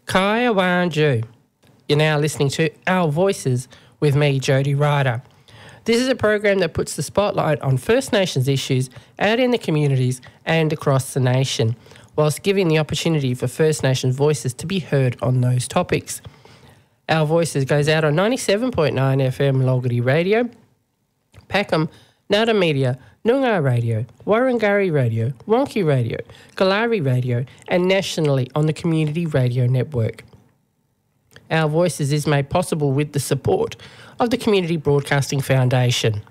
Kaya Wanju. You're now listening to Our Voices with me, Jody Ryder. This is a program that puts the spotlight on First Nations issues out in the communities and across the nation, whilst giving the opportunity for First Nations voices to be heard on those topics. Our Voices goes out on 97.9 FM Logarty Radio, Packham, Nada Media, Noongar Radio, Warringari Radio, Wonky Radio, Kalari Radio, and nationally on the Community Radio Network. Our Voices is made possible with the support of the Community Broadcasting Foundation.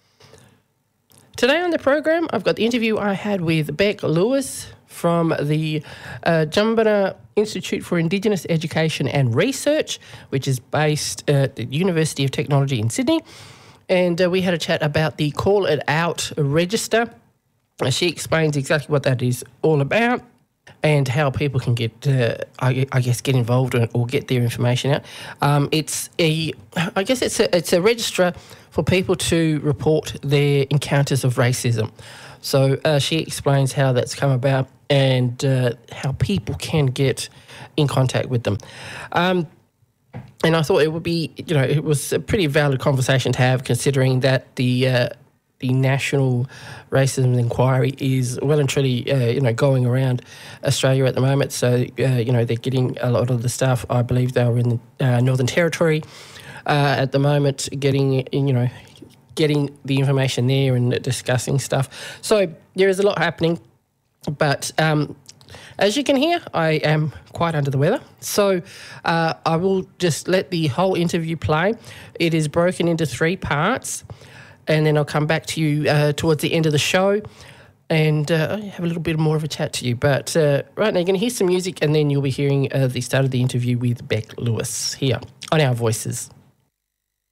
Today on the program, I've got the interview I had with Bec Lewis from the Jumbunna Institute for Indigenous Education and Research, which is based at the University of Technology in Sydney. And we had a chat about the Call It Out register. She explains exactly what that is all about and how people can get, get involved or get their information out. It's a register for people to report their encounters of racism. So she explains how that's come about and how people can get in contact with them. And I thought it would be, it was a pretty valid conversation to have, considering that the National Racism Inquiry is well and truly, going around Australia at the moment. So, they're getting a lot of the stuff. I believe they were in the Northern Territory at the moment, getting the information there and discussing stuff. So there is a lot happening, but as you can hear, I am quite under the weather. So I will just let the whole interview play. It is broken into 3 parts, and then I'll come back to you towards the end of the show and have a little bit more of a chat to you. But right now, you're going to hear some music, and then you'll be hearing the start of the interview with Bec Lewis here on Our Voices.